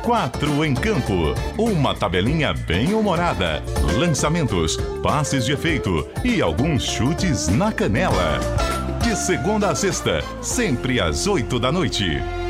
Quatro em Campo, uma tabelinha bem humorada, lançamentos, passes de efeito e alguns chutes na canela. De segunda a sexta, sempre às 8 da noite.